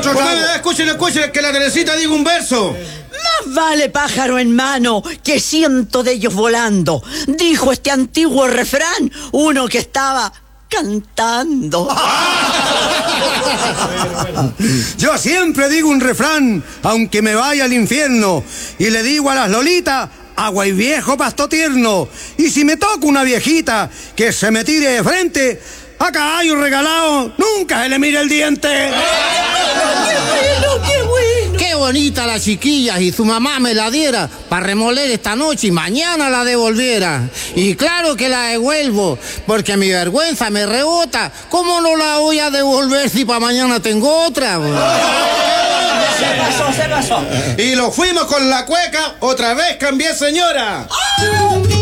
otro trago. Escuchen, que la Teresita diga un verso. Más vale pájaro en mano que ciento de ellos volando, dijo este antiguo refrán, uno que estaba cantando. Yo siempre digo un refrán, aunque me vaya al infierno, y le digo a las lolitas, agua y viejo pasto tierno. Y si me toca una viejita que se me tire de frente, a caballo regalado nunca se le mire el diente. ¡Qué bueno! Qué bonita la chiquilla, y su mamá me la diera para remoler esta noche y mañana la devolviera. Y claro que la devuelvo, porque mi vergüenza me rebota. ¿Cómo no la voy a devolver si para mañana tengo otra? Se pasó. Y lo fuimos con la cueca, otra vez cambié, señora.